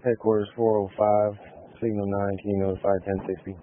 Headquarters 405, Signal 9, can you notify 1060?